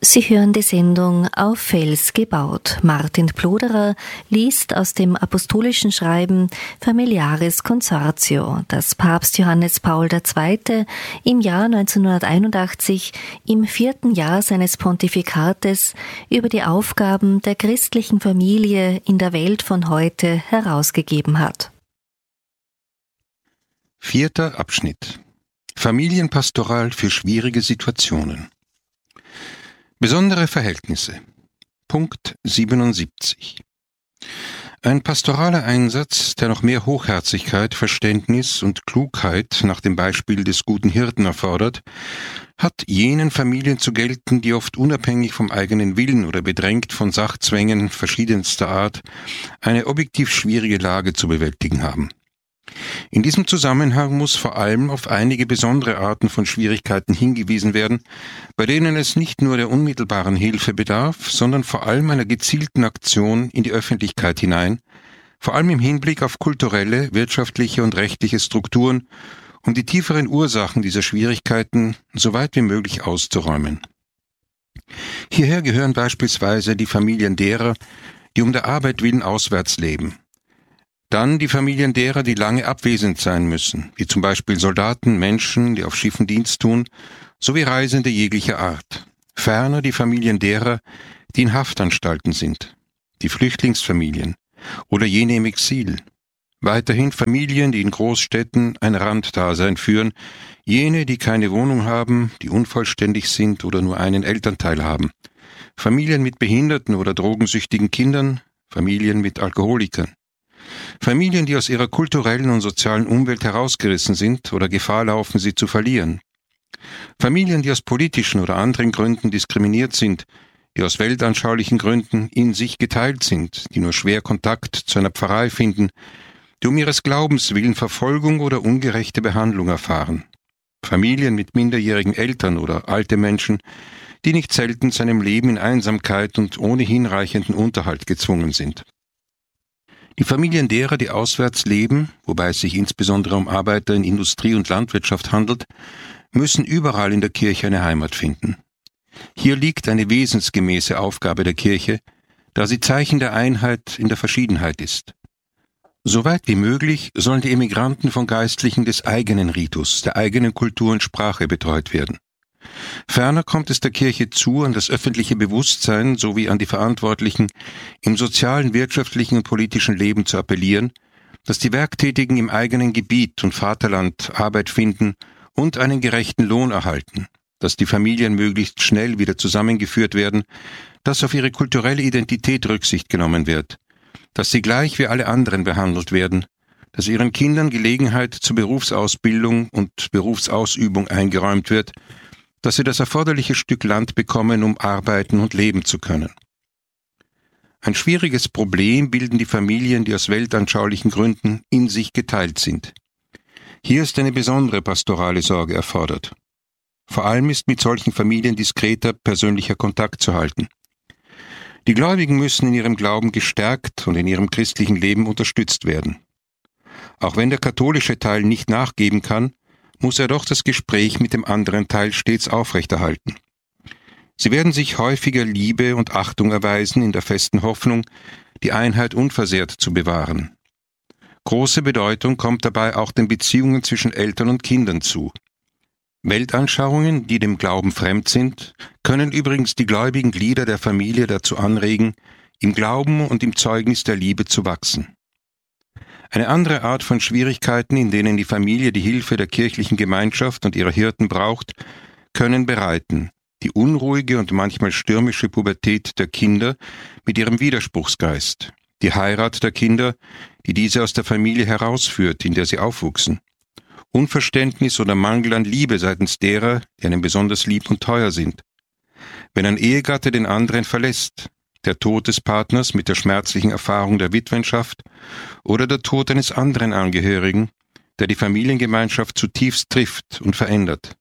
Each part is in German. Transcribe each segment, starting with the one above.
Sie hören die Sendung Auf Fels gebaut. Martin Ploderer liest aus dem apostolischen Schreiben Familiaris Consortio, das Papst Johannes Paul II. Im Jahr 1981 im 4. Jahr seines Pontifikates über die Aufgaben der christlichen Familie in der Welt von heute herausgegeben hat. 4. Abschnitt. Familienpastoral für schwierige Situationen. Besondere Verhältnisse. Punkt 77. Ein pastoraler Einsatz, der noch mehr Hochherzigkeit, Verständnis und Klugheit nach dem Beispiel des guten Hirten erfordert, hat jenen Familien zu gelten, die oft unabhängig vom eigenen Willen oder bedrängt von Sachzwängen verschiedenster Art eine objektiv schwierige Lage zu bewältigen haben. In diesem Zusammenhang muss vor allem auf einige besondere Arten von Schwierigkeiten hingewiesen werden, bei denen es nicht nur der unmittelbaren Hilfe bedarf, sondern vor allem einer gezielten Aktion in die Öffentlichkeit hinein, vor allem im Hinblick auf kulturelle, wirtschaftliche und rechtliche Strukturen, um die tieferen Ursachen dieser Schwierigkeiten so weit wie möglich auszuräumen. Hierher gehören beispielsweise die Familien derer, die um der Arbeit willen auswärts leben. Dann die Familien derer, die lange abwesend sein müssen, wie zum Beispiel Soldaten, Menschen, die auf Schiffen Dienst tun, sowie Reisende jeglicher Art. Ferner die Familien derer, die in Haftanstalten sind, die Flüchtlingsfamilien oder jene im Exil. Weiterhin Familien, die in Großstädten ein Randdasein führen, jene, die keine Wohnung haben, die unvollständig sind oder nur einen Elternteil haben. Familien mit behinderten oder drogensüchtigen Kindern, Familien mit Alkoholikern. Familien, die aus ihrer kulturellen und sozialen Umwelt herausgerissen sind oder Gefahr laufen, sie zu verlieren. Familien, die aus politischen oder anderen Gründen diskriminiert sind, die aus weltanschaulichen Gründen in sich geteilt sind, die nur schwer Kontakt zu einer Pfarrei finden, die um ihres Glaubens willen Verfolgung oder ungerechte Behandlung erfahren. Familien mit minderjährigen Eltern oder alte Menschen, die nicht selten zu einem Leben in Einsamkeit und ohne hinreichenden Unterhalt gezwungen sind. Die Familien derer, die auswärts leben, wobei es sich insbesondere um Arbeiter in Industrie und Landwirtschaft handelt, müssen überall in der Kirche eine Heimat finden. Hier liegt eine wesensgemäße Aufgabe der Kirche, da sie Zeichen der Einheit in der Verschiedenheit ist. Soweit wie möglich sollen die Emigranten von Geistlichen des eigenen Ritus, der eigenen Kultur und Sprache betreut werden. Ferner kommt es der Kirche zu, an das öffentliche Bewusstsein sowie an die Verantwortlichen im sozialen, wirtschaftlichen und politischen Leben zu appellieren, dass die Werktätigen im eigenen Gebiet und Vaterland Arbeit finden und einen gerechten Lohn erhalten, dass die Familien möglichst schnell wieder zusammengeführt werden, dass auf ihre kulturelle Identität Rücksicht genommen wird, dass sie gleich wie alle anderen behandelt werden, dass ihren Kindern Gelegenheit zur Berufsausbildung und Berufsausübung eingeräumt wird, dass sie das erforderliche Stück Land bekommen, um arbeiten und leben zu können. Ein schwieriges Problem bilden die Familien, die aus weltanschaulichen Gründen in sich geteilt sind. Hier ist eine besondere pastorale Sorge erfordert. Vor allem ist mit solchen Familien diskreter persönlicher Kontakt zu halten. Die Gläubigen müssen in ihrem Glauben gestärkt und in ihrem christlichen Leben unterstützt werden. Auch wenn der katholische Teil nicht nachgeben kann, muss er doch das Gespräch mit dem anderen Teil stets aufrechterhalten. Sie werden sich häufiger Liebe und Achtung erweisen in der festen Hoffnung, die Einheit unversehrt zu bewahren. Große Bedeutung kommt dabei auch den Beziehungen zwischen Eltern und Kindern zu. Weltanschauungen, die dem Glauben fremd sind, können übrigens die gläubigen Glieder der Familie dazu anregen, im Glauben und im Zeugnis der Liebe zu wachsen. Eine andere Art von Schwierigkeiten, in denen die Familie die Hilfe der kirchlichen Gemeinschaft und ihrer Hirten braucht, können bereiten die unruhige und manchmal stürmische Pubertät der Kinder mit ihrem Widerspruchsgeist, die Heirat der Kinder, die diese aus der Familie herausführt, in der sie aufwuchsen, Unverständnis oder Mangel an Liebe seitens derer, die einem besonders lieb und teuer sind. Wenn ein Ehegatte den anderen verlässt, der Tod des Partners mit der schmerzlichen Erfahrung der Witwenschaft oder der Tod eines anderen Angehörigen, der die Familiengemeinschaft zutiefst trifft und verändert.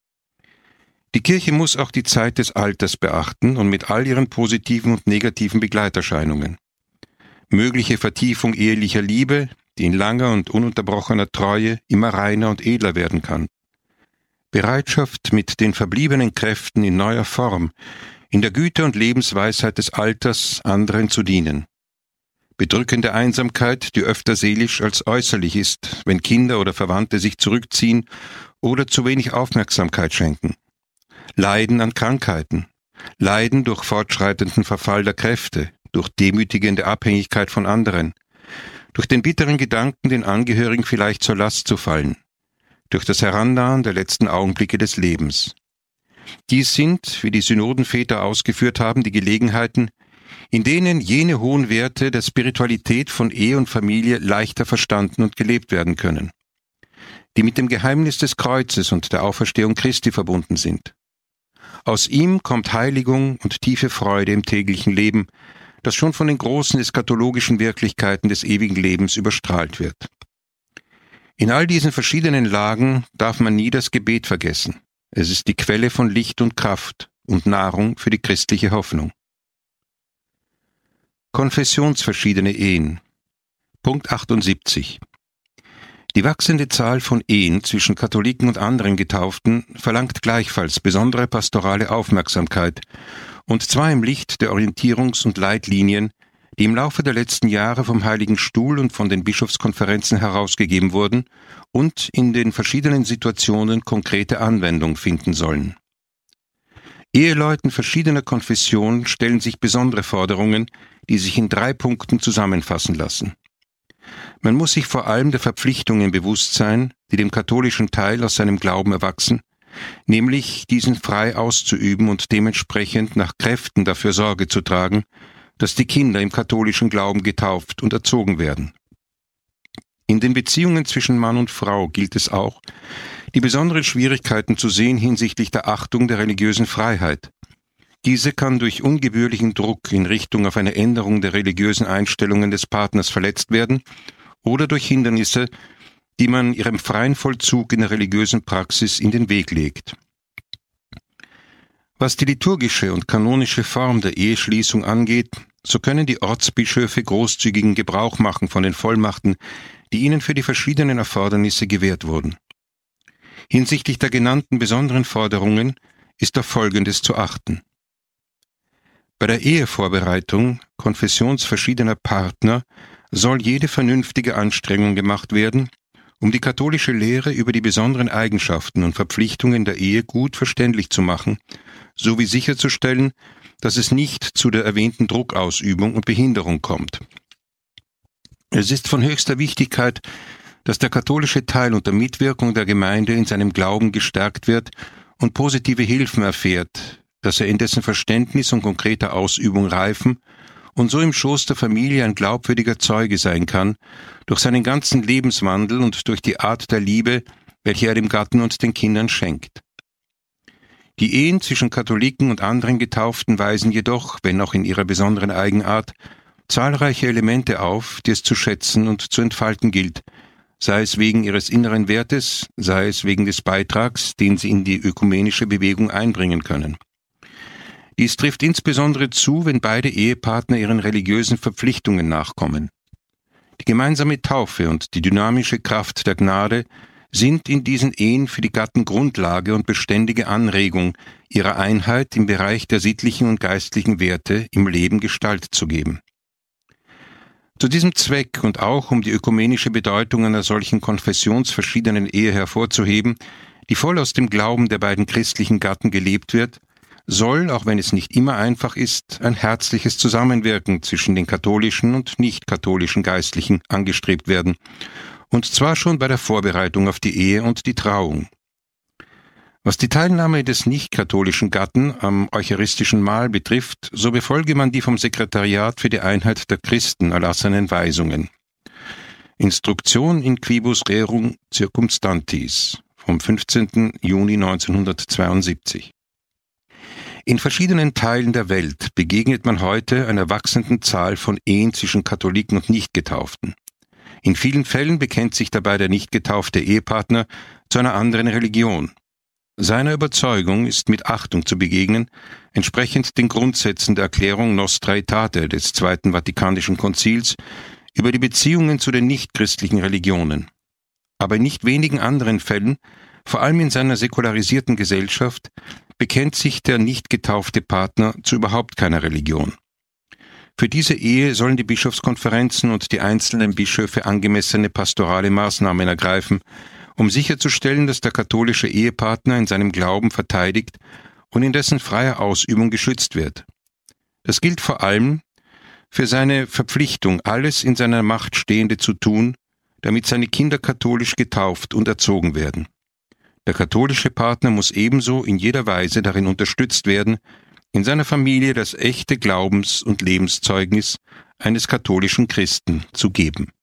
Die Kirche muss auch die Zeit des Alters beachten und mit all ihren positiven und negativen Begleiterscheinungen. Mögliche Vertiefung ehelicher Liebe, die in langer und ununterbrochener Treue immer reiner und edler werden kann. Bereitschaft, mit den verbliebenen Kräften in neuer Form, in der Güte und Lebensweisheit des Alters anderen zu dienen. Bedrückende Einsamkeit, die öfter seelisch als äußerlich ist, wenn Kinder oder Verwandte sich zurückziehen oder zu wenig Aufmerksamkeit schenken. Leiden an Krankheiten, Leiden durch fortschreitenden Verfall der Kräfte, durch demütigende Abhängigkeit von anderen, durch den bitteren Gedanken, den Angehörigen vielleicht zur Last zu fallen, durch das Herannahen der letzten Augenblicke des Lebens. Dies sind, wie die Synodenväter ausgeführt haben, die Gelegenheiten, in denen jene hohen Werte der Spiritualität von Ehe und Familie leichter verstanden und gelebt werden können, die mit dem Geheimnis des Kreuzes und der Auferstehung Christi verbunden sind. Aus ihm kommt Heiligung und tiefe Freude im täglichen Leben, das schon von den großen eschatologischen Wirklichkeiten des ewigen Lebens überstrahlt wird. In all diesen verschiedenen Lagen darf man nie das Gebet vergessen. Es ist die Quelle von Licht und Kraft und Nahrung für die christliche Hoffnung. Konfessionsverschiedene Ehen. Punkt 78. Die wachsende Zahl von Ehen zwischen Katholiken und anderen Getauften verlangt gleichfalls besondere pastorale Aufmerksamkeit, und zwar im Licht der Orientierungs- und Leitlinien, die im Laufe der letzten Jahre vom Heiligen Stuhl und von den Bischofskonferenzen herausgegeben wurden und in den verschiedenen Situationen konkrete Anwendung finden sollen. Eheleuten verschiedener Konfessionen stellen sich besondere Forderungen, die sich in 3 Punkten zusammenfassen lassen. Man muss sich vor allem der Verpflichtungen bewusst sein, die dem katholischen Teil aus seinem Glauben erwachsen, nämlich diesen frei auszuüben und dementsprechend nach Kräften dafür Sorge zu tragen, dass die Kinder im katholischen Glauben getauft und erzogen werden. In den Beziehungen zwischen Mann und Frau gilt es auch, die besonderen Schwierigkeiten zu sehen hinsichtlich der Achtung der religiösen Freiheit. Diese kann durch ungebührlichen Druck in Richtung auf eine Änderung der religiösen Einstellungen des Partners verletzt werden oder durch Hindernisse, die man ihrem freien Vollzug in der religiösen Praxis in den Weg legt. Was die liturgische und kanonische Form der Eheschließung angeht, so können die Ortsbischöfe großzügigen Gebrauch machen von den Vollmachten, die ihnen für die verschiedenen Erfordernisse gewährt wurden. Hinsichtlich der genannten besonderen Forderungen ist auf Folgendes zu achten. Bei der Ehevorbereitung konfessionsverschiedener Partner soll jede vernünftige Anstrengung gemacht werden, um die katholische Lehre über die besonderen Eigenschaften und Verpflichtungen der Ehe gut verständlich zu machen, sowie sicherzustellen, dass es nicht zu der erwähnten Druckausübung und Behinderung kommt. Es ist von höchster Wichtigkeit, dass der katholische Teil unter Mitwirkung der Gemeinde in seinem Glauben gestärkt wird und positive Hilfen erfährt, dass er in dessen Verständnis und konkreter Ausübung reifen und so im Schoß der Familie ein glaubwürdiger Zeuge sein kann, durch seinen ganzen Lebenswandel und durch die Art der Liebe, welche er dem Gatten und den Kindern schenkt. Die Ehen zwischen Katholiken und anderen Getauften weisen jedoch, wenn auch in ihrer besonderen Eigenart, zahlreiche Elemente auf, die es zu schätzen und zu entfalten gilt, sei es wegen ihres inneren Wertes, sei es wegen des Beitrags, den sie in die ökumenische Bewegung einbringen können. Dies trifft insbesondere zu, wenn beide Ehepartner ihren religiösen Verpflichtungen nachkommen. Die gemeinsame Taufe und die dynamische Kraft der Gnade sind in diesen Ehen für die Gatten Grundlage und beständige Anregung, ihrer Einheit im Bereich der sittlichen und geistlichen Werte im Leben Gestalt zu geben. Zu diesem Zweck und auch um die ökumenische Bedeutung einer solchen konfessionsverschiedenen Ehe hervorzuheben, die voll aus dem Glauben der beiden christlichen Gatten gelebt wird, soll, auch wenn es nicht immer einfach ist, ein herzliches Zusammenwirken zwischen den katholischen und nicht-katholischen Geistlichen angestrebt werden, und zwar schon bei der Vorbereitung auf die Ehe und die Trauung. Was die Teilnahme des nicht-katholischen Gatten am eucharistischen Mahl betrifft, so befolge man die vom Sekretariat für die Einheit der Christen erlassenen Weisungen. Instruktion in quibus rerum circumstantis vom 15. Juni 1972. In verschiedenen Teilen der Welt begegnet man heute einer wachsenden Zahl von Ehen zwischen Katholiken und Nichtgetauften. In vielen Fällen bekennt sich dabei der nicht getaufte Ehepartner zu einer anderen Religion. Seiner Überzeugung ist mit Achtung zu begegnen, entsprechend den Grundsätzen der Erklärung Nostra Aetate des Zweiten Vatikanischen Konzils über die Beziehungen zu den nichtchristlichen Religionen. Aber in nicht wenigen anderen Fällen, vor allem in seiner säkularisierten Gesellschaft, bekennt sich der nicht getaufte Partner zu überhaupt keiner Religion. Für diese Ehe sollen die Bischofskonferenzen und die einzelnen Bischöfe angemessene pastorale Maßnahmen ergreifen, um sicherzustellen, dass der katholische Ehepartner in seinem Glauben verteidigt und in dessen freier Ausübung geschützt wird. Das gilt vor allem für seine Verpflichtung, alles in seiner Macht Stehende zu tun, damit seine Kinder katholisch getauft und erzogen werden. Der katholische Partner muss ebenso in jeder Weise darin unterstützt werden, in seiner Familie das echte Glaubens- und Lebenszeugnis eines katholischen Christen zu geben.